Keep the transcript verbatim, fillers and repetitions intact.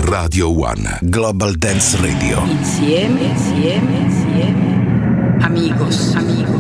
Radio One Global Dance Radio. Insieme, insieme, insieme. Amigos, amigos.